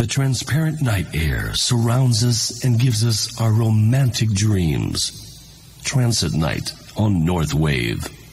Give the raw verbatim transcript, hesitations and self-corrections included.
The transparent night air surrounds us and gives us our romantic dreams. Transit Night on North Wave.